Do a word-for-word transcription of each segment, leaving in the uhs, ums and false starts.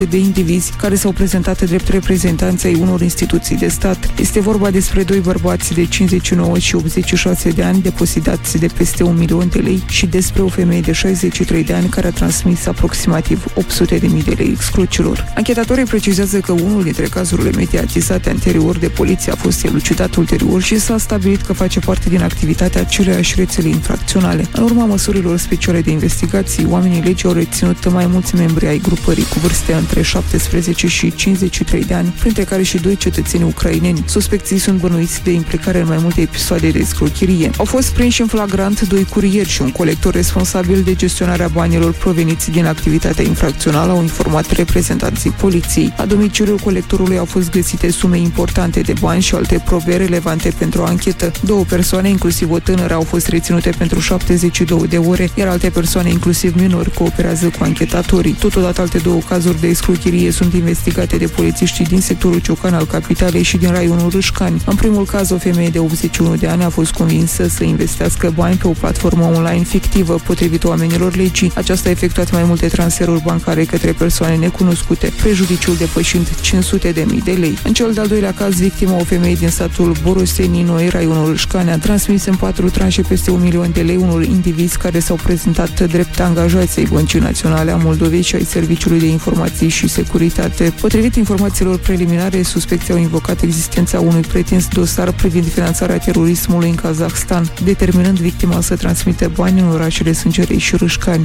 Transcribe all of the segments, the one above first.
de indivizi care s-au prezentat drept reprezentanți ai unor instituții de stat. Este vorba despre doi bărbați de cincizeci și nouă și optzeci și șase de ani depositați de peste un milion de lei și despre o femeie de șaizeci și trei de ani care a transmis aproximativ opt sute de mii de lei exclucilor. Anchetatorii precizează că unul dintre cazurile mediatizate anterior de poliție a fost elucidat ulterior și s-a stabilit că face parte din activitatea aceleiași rețele infracționale. În urma măsurilor speciale de investigații, oamenii legii au reținut mai mulți membri ai grupării cu vârste între șaptesprezece și cincizeci și trei de ani, printre care și doi cetățeni ucraineni. Suspecții sunt bănuiți de implicare în mai multe episoade de escrocherie. Au fost prinși în flagrant doi curieri și un colector responsabil de gestionarea banilor proveniți din activitatea infracțională, au informat reprezentanții poliției. La domiciliul colectorului au fost găsite sume importante de bani și alte probe relevante pentru anchetă. Două persoane, inclusiv o tânără, au fost reținute pentru șaptezeci și două de ore, iar alte persoane, inclusiv minori, cooperează cu anchetatorii. Totodată, alte două cazuri de escrocherie sunt investigate de polițiștii din sectorul Ciocan al capitalei și din raionul Râșcani. În primul caz, o femeie de optzeci și unu de ani a fost convinsă să investească bani pe o platformă online fictivă. Potrivit oamenilor legii, aceasta a efectuat mai multe transferuri bancare către persoane necunoscute, prejudiciul depășind cinci sute de mii de lei. În cel de-al doilea caz, victima, o femeie din satul Boroseni Noi, raionul Râșcani, a transmis în patru tranșe peste un milion de lei unor indivizi care s-au prezentat drept angajați ai Băncii Naționale a Moldovei și ai Serviciului de Informații și Securitate. Potrivit informațiilor preliminare, suspecții au invocat existența unui pretins dosar privind finanțarea terorismului în Kazahstan, determinând victima să transmită bani în orașele Sângerei și Râșcani.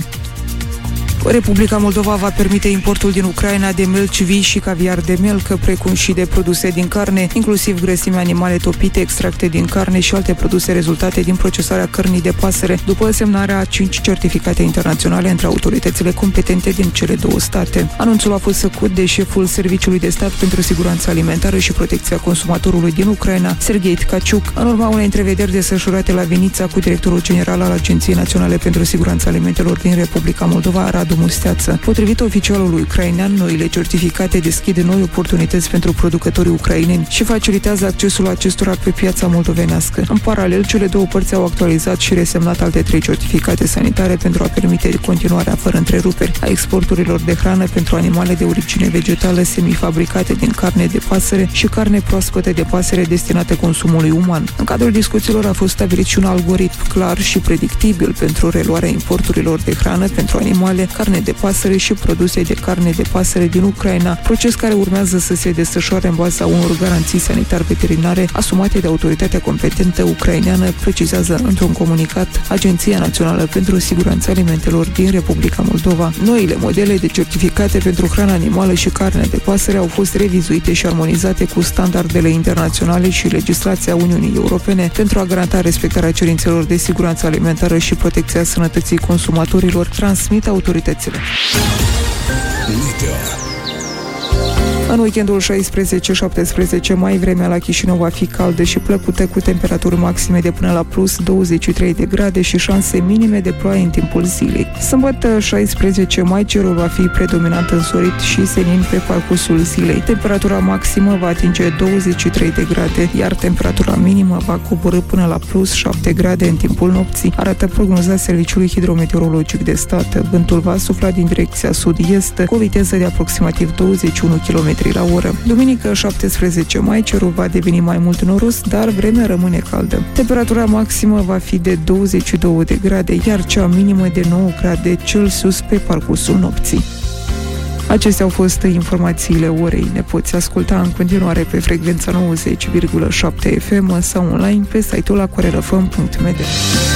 Republica Moldova va permite importul din Ucraina de mălci vii și caviar de melcă, precum și de produse din carne, inclusiv grăsimi animale topite, extracte din carne și alte produse rezultate din procesarea cărnii de pasăre, după semnarea a cinci certificate internaționale între autoritățile competente din cele două state. Anunțul a fost făcut de șeful Serviciului de Stat pentru Siguranță Alimentară și Protecția Consumatorului din Ucraina, Serghei Tkaciuk, în urma unei întrevederi desfășurate la Vinița cu directorul general al Agenției Naționale pentru Siguranța Alimentelor din Republica Moldova, Radu Musteață. Potrivit oficialului ucrainean, noile certificate deschid noi oportunități pentru producătorii ucraineni și facilitează accesul acestora pe piața moldovenească. În paralel, cele două părți au actualizat și resemnat alte trei certificate sanitare pentru a permite continuarea fără întreruperi a exporturilor de hrană pentru animale de origine vegetală semifabricate din carne de pasăre și carne proaspătă de pasăre destinate consumului uman. În cadrul discuțiilor a fost stabilit și un algoritm clar și predictibil pentru reluarea importurilor de hrană pentru animale, carne de pasăre și produse de carne de pasăre din Ucraina, proces care urmează să se desfășoare în baza unor garanții sanitar-veterinare asumate de autoritatea competentă ucraineană, precizează într-un comunicat Agenția Națională pentru Siguranța Alimentelor din Republica Moldova. Noile modele de certificate pentru hrană animală și carne de pasăre au fost revizuite și armonizate cu standardele internaționale și legislația Uniunii Europene pentru a garanta respectarea cerințelor de siguranță alimentară și protecția sănătății consumatorilor, transmit autoritățile. În weekendul șaisprezece șaptesprezece mai, vremea la Chișinău va fi caldă și plăcută, cu temperaturi maxime de până la plus douăzeci și trei de grade și șanse minime de ploaie în timpul zilei. Sâmbătă șaisprezece mai, cerul va fi predominant însorit și senin pe parcursul zilei. Temperatura maximă va atinge douăzeci și trei de grade, iar temperatura minimă va coborî până la plus șapte grade în timpul nopții, arată prognoza Serviciului Hidrometeorologic de Stat. Vântul va sufla din direcția sud-est cu o viteză de aproximativ douăzeci și unu de kilometri la oră. Duminică șaptesprezece mai, cerul va deveni mai mult noros, dar vremea rămâne caldă. Temperatura maximă va fi de douăzeci și două de grade, iar cea minimă de nouă grade Celsius pe parcursul nopții. Acestea au fost informațiile orei. Ne poți asculta în continuare pe frecvența nouăzeci virgulă șapte F M sau online pe site-ul aquarelafm punct m d.